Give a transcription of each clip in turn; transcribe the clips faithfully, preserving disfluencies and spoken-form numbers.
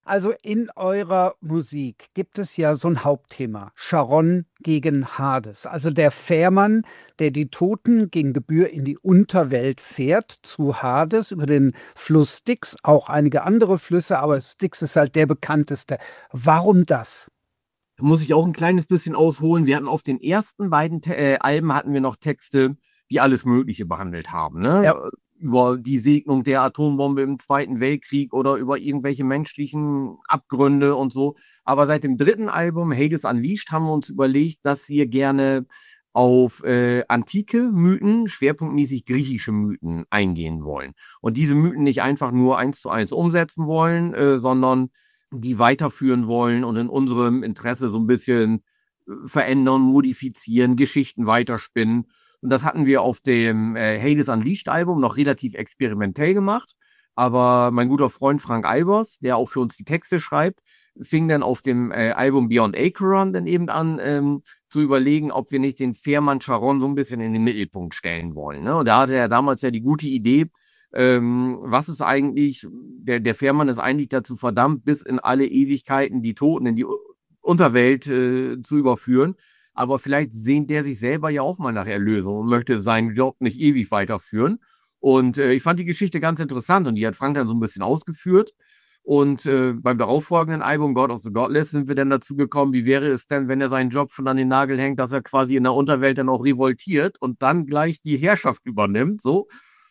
Also in eurer Musik gibt es ja so ein Hauptthema, Charon gegen Hades. Also der Fährmann, der die Toten gegen Gebühr in die Unterwelt fährt, zu Hades über den Fluss Styx, auch einige andere Flüsse, aber Styx ist halt der bekannteste. Warum das? Da muss ich auch ein kleines bisschen ausholen. Wir hatten auf den ersten beiden Te äh, Alben hatten wir noch Texte, die alles Mögliche behandelt haben, ne? Ja. Über die Segnung der Atombombe im Zweiten Weltkrieg oder über irgendwelche menschlichen Abgründe und so. Aber seit dem dritten Album, Hades Unleashed, haben wir uns überlegt, dass wir gerne auf äh, antike Mythen, schwerpunktmäßig griechische Mythen eingehen wollen. Und diese Mythen nicht einfach nur eins zu eins umsetzen wollen, äh, sondern die weiterführen wollen und in unserem Interesse so ein bisschen äh, verändern, modifizieren, Geschichten weiterspinnen. Und das hatten wir auf dem äh, Hades Unleashed Album noch relativ experimentell gemacht. Aber mein guter Freund Frank Albers, der auch für uns die Texte schreibt, fing dann auf dem äh, Album Beyond Acheron dann eben an, ähm, zu überlegen, ob wir nicht den Fährmann Charon so ein bisschen in den Mittelpunkt stellen wollen. Ne? Und da hatte er damals ja die gute Idee, ähm, was ist eigentlich, der, der Fährmann ist eigentlich dazu verdammt, bis in alle Ewigkeiten die Toten in die Unterwelt äh, zu überführen. Aber vielleicht sehnt der sich selber ja auch mal nach Erlösung und möchte seinen Job nicht ewig weiterführen. Und äh, ich fand die Geschichte ganz interessant und die hat Frank dann so ein bisschen ausgeführt. Und äh, beim darauffolgenden Album God of the Godless sind wir dann dazu gekommen, wie wäre es denn, wenn er seinen Job schon an den Nagel hängt, dass er quasi in der Unterwelt dann auch revoltiert und dann gleich die Herrschaft übernimmt, so.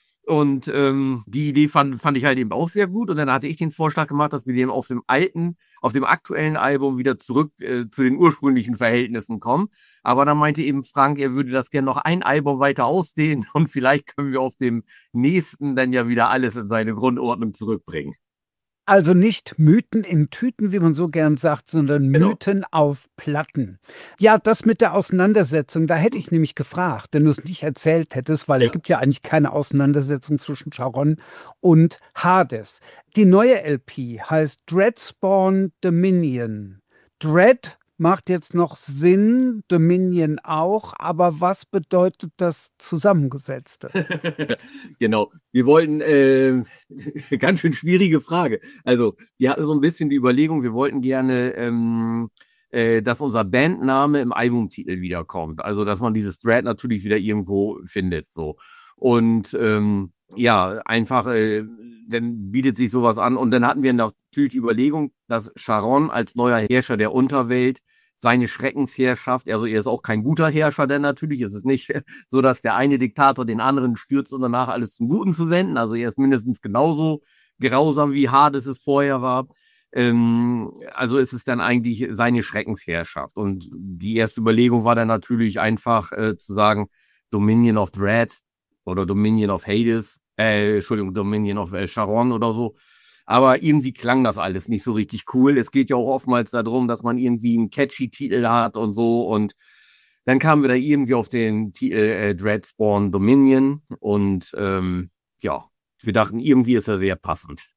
Und ähm, die Idee fand, fand ich halt eben auch sehr gut. Und dann hatte ich den Vorschlag gemacht, dass wir dem auf dem alten, auf dem aktuellen Album wieder zurück äh, zu den ursprünglichen Verhältnissen kommen. Aber dann meinte eben Frank, er würde das gerne noch ein Album weiter ausdehnen und vielleicht können wir auf dem nächsten dann ja wieder alles in seine Grundordnung zurückbringen. Also nicht Mythen in Tüten, wie man so gern sagt, sondern Genau. Mythen auf Platten. Ja, das mit der Auseinandersetzung, da hätte ich nämlich gefragt, wenn du es nicht erzählt hättest, weil es Ja. gibt ja eigentlich keine Auseinandersetzung zwischen Charon und Hades. Die neue L P heißt Dreadspawn Dominion. Dread macht jetzt noch Sinn, Dominion auch, aber was bedeutet das Zusammengesetzte? Genau. Wir wollten, äh, ganz schön schwierige Frage. Also, wir hatten so ein bisschen die Überlegung, wir wollten gerne, ähm, äh, dass unser Bandname im Albumtitel wiederkommt. Also, dass man dieses Dread natürlich wieder irgendwo findet, so. Und ähm, ja, einfach, äh, dann bietet sich sowas an. Und dann hatten wir natürlich die Überlegung, dass Charon als neuer Herrscher der Unterwelt seine Schreckensherrschaft, also er ist auch kein guter Herrscher, denn natürlich ist es nicht so, dass der eine Diktator den anderen stürzt und danach alles zum Guten zu wenden. Also er ist mindestens genauso grausam, wie Hades es vorher war. Ähm, also ist es dann eigentlich seine Schreckensherrschaft. Und die erste Überlegung war dann natürlich einfach äh, zu sagen, Dominion of Dread oder Dominion of Hades, äh, Entschuldigung, Dominion of äh, Charon oder so. Aber irgendwie klang das alles nicht so richtig cool. Es geht ja auch oftmals darum, dass man irgendwie einen catchy Titel hat und so. Und dann kamen wir da irgendwie auf den Titel äh, Dreadspawn Dominion. Und ähm, ja, wir dachten, irgendwie ist er sehr passend.